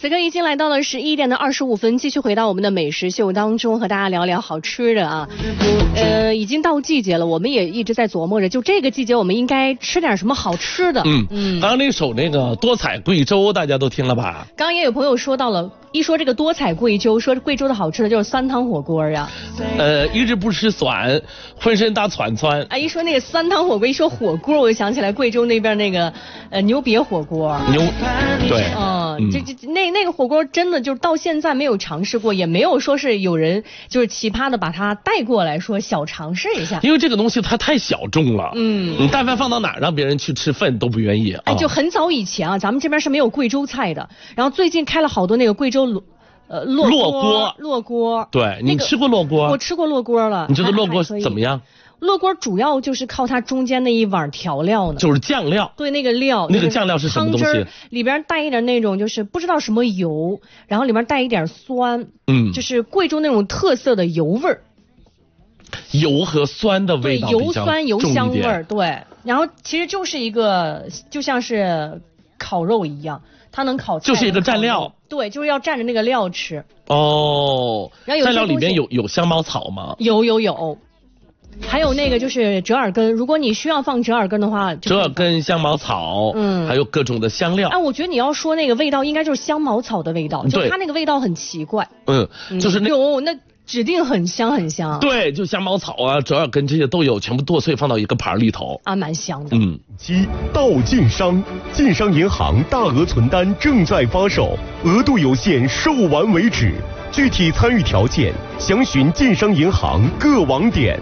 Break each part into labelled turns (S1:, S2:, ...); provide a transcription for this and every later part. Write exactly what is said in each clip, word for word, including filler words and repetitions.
S1: 此刻已经来到了十一点的二十五分，继续回到我们的美食秀当中，和大家聊聊好吃的啊。呃，已经到季节了，我们也一直在琢磨着，就这个季节我们应该吃点什么好吃的。
S2: 嗯嗯，刚刚那首那个多彩贵州，大家都听了吧？
S1: 刚刚也有朋友说到了，一说这个多彩贵州，说贵州的好吃的就是酸汤火锅呀。
S2: 呃，一直不吃酸，浑身大窜窜。
S1: 啊，一说那个酸汤火锅，一说火锅，我就想起来贵州那边那个呃牛瘪火锅。
S2: 牛，对，
S1: 嗯，嗯这这那那个火锅真的就是到现在没有尝试过，也没有说是有人就是奇葩的把它带过来说小尝试一下。
S2: 因为这个东西它太小众了，
S1: 嗯，
S2: 你但凡放到哪儿让别人去吃饭都不愿意。
S1: 哎，就很早以前啊，咱们这边是没有贵州菜的，然后最近开了好多那个贵州卤。呃，烙锅，烙锅，
S2: 对，你吃过烙锅？
S1: 我吃过烙锅了。
S2: 你觉得烙锅怎么样？
S1: 烙锅主要就是靠它中间那一碗调料呢，
S2: 就是酱料。
S1: 对，那个料，
S2: 那个酱料是什么东西？
S1: 里边带一点那种就是不知道什么油，然后里边带一点酸，嗯，就是贵州那种特色的油味儿。
S2: 油和酸的味道比较重一点。
S1: 对，油酸油香味儿，对。然后其实就是一个就像是烤肉一样。它能烤，
S2: 就是一个蘸料，
S1: 对，就是要蘸着那个料吃。
S2: 哦，蘸料里面有有香茅草吗？
S1: 有有有，还有那个就是折耳根，如果你需要放折耳根的话，
S2: 折耳根、香茅草，嗯，还有各种的香料。
S1: 哎，我觉得你要说那个味道，应该就是香茅草的味道，就它那个味道很奇怪。
S2: 嗯，就是那
S1: 有那。指定很香很香，
S2: 对，就香茅草啊、折耳根这些都有，全部剁碎放到一个盘里头
S1: 啊，蛮香的。
S3: 嗯，七到晋商，晋商银行大额存单正在发售，额度有限，售完为止。具体参与条件，详询晋商银行各网点。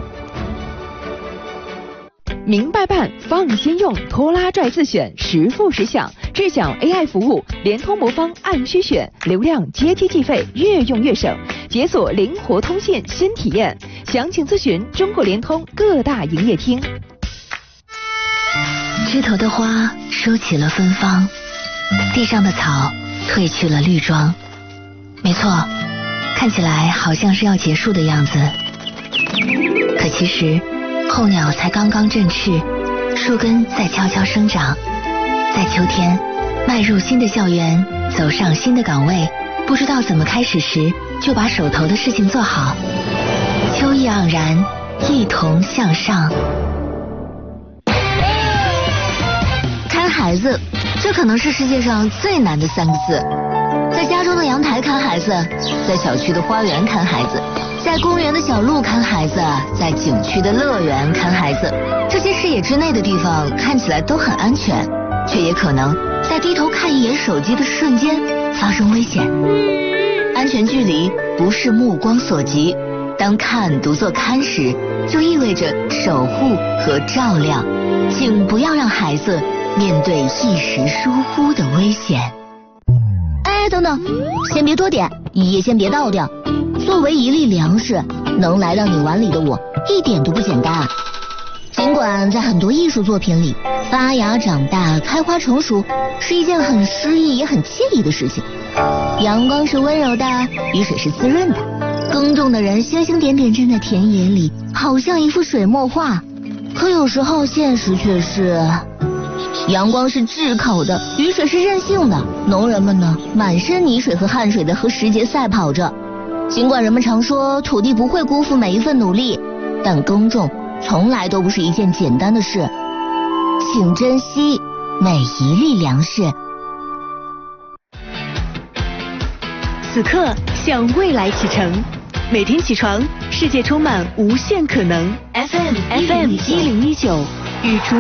S4: 明白办，放心用，拖拉拽自选，实付实享，智享 A I 服务，联通魔方按需选，流量阶梯计费，越用越省，解锁灵活通信新体验，详情咨询中国联通各大营业厅。
S5: 枝头的花收起了芬芳，地上的草褪去了绿装，没错，看起来好像是要结束的样子，可其实候鸟才刚刚振翅，树根在悄悄生长，在秋天迈入新的校园，走上新的岗位，不知道怎么开始时就把手头的事情做好。秋意盎然，一同向上。看孩子，这可能是世界上最难的三个字。在家中的阳台看孩子，在小区的花园看孩子，在公园的小路看孩子，在景区的乐园看孩子，这些视野之内的地方看起来都很安全，却也可能在低头看一眼手机的瞬间发生危险。安全距离不是目光所及，当看读作看时，就意味着守护和照料。请不要让孩子面对一时疏忽的危险。哎，等等，先别多点，也先别倒掉。作为一粒粮食，能来到你碗里的我，一点都不简单。尽管在很多艺术作品里，发芽、长大、开花、成熟是一件很诗意也很惬意的事情。阳光是温柔的，雨水是滋润的，耕种的人星星点点站在田野里，好像一幅水墨画。可有时候现实却是，阳光是炙口的，雨水是任性的，农人们呢，满身泥水和汗水的和时节赛跑着。尽管人们常说土地不会辜负每一份努力，但耕种从来都不是一件简单的事。请珍惜每一粒粮食。
S4: 此刻向未来启程，每天起床，世界充满无限可能。F M F M 一零一九与